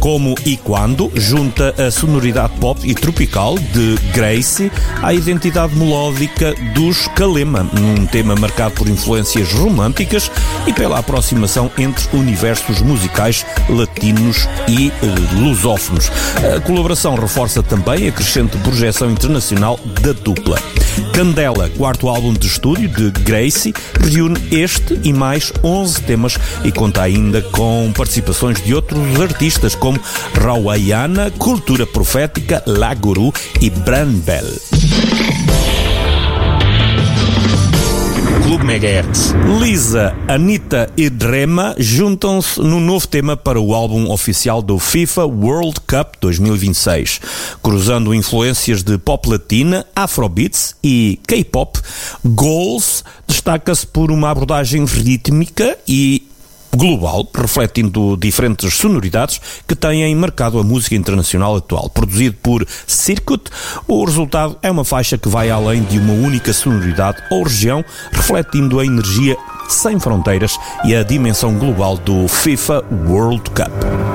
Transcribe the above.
Como e Quando junta a sonoridade pop e tropical de Gracie à identidade melódica dos Kalema, num tema marcado por influências românticas e pela aproximação entre universos musicais latinos e lusófonos. A colaboração reforça também a crescente projeção internacional da dupla. Candela, quarto álbum de estúdio de Gracie, reúne este e mais 11 temas e conta ainda com participações de outros artistas como Rawayana, Cultura Profética, La Guru e Branbel. Clube Megahertz. Lisa, Anitta e Drema juntam-se num novo tema para o álbum oficial do FIFA World Cup 2026. Cruzando influências de pop latina, afrobeats e K-pop, Goals destaca-se por uma abordagem rítmica e global, refletindo diferentes sonoridades que têm marcado a música internacional atual. Produzido por Circuit, o resultado é uma faixa que vai além de uma única sonoridade ou região, refletindo a energia sem fronteiras e a dimensão global do FIFA World Cup.